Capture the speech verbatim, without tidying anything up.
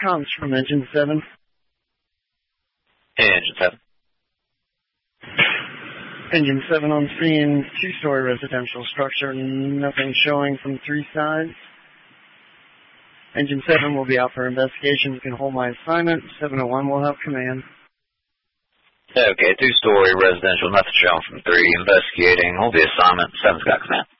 comms from Engine seven. Hey, Engine seven. Engine seven on scene, two-story residential structure, nothing showing from three sides. Engine seven will be out for investigation. You can hold my assignment. seven oh one will have command. Okay, two-story residential, nothing showing from three. Investigating. Hold the assignment. Seven's got command.